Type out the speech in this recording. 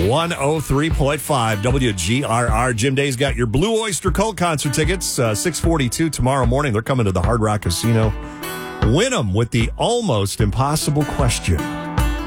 103.5 WGRR. Jim Day's got your Blue Oyster Cult concert tickets, 6:42 tomorrow morning. They're coming to the Hard Rock Casino. Win them with the almost impossible question.